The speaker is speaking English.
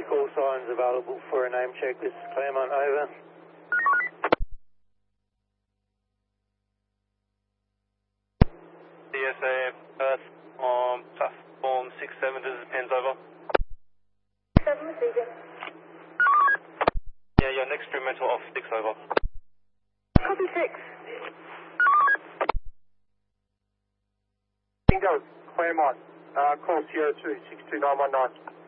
call signs available for a name check. This is Claremont, over. DSA Perth on platform 67, this is Pens, over. 7 receiving. Yeah, your next instrumental off 6, over. Copy 6. Bingo, Claremont, call Sierra 2, 62919.